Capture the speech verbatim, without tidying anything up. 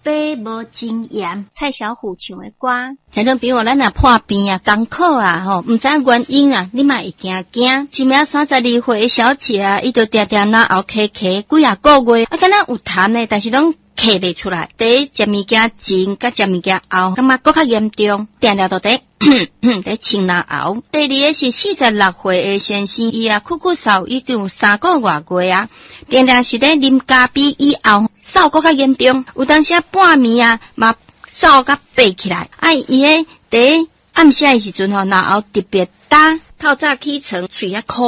杯无经验， 蔡小虎唱的歌。 听众朋友，咱若破病啊、艰苦啊，吼，唔知原因啊，你嘛会惊惊。一名三十二岁的小姐啊，伊就定定那后咳咳几啊个月，啊，敢若有痰呢，但是拢咳袂出来。第一食物件前，甲食物件后，感觉搁较严重，定定都得。在清拿熬。第二个是四十六岁的先生，伊啊酷酷嗽已经有三个外月啊，定定是咧啉咖啡以后嗽搁较严重，有当时啊半暝啊嘛嗽甲爬起来。啊，伊咧第暗时的时阵吼，然后特别干，透早起床喙啊苦。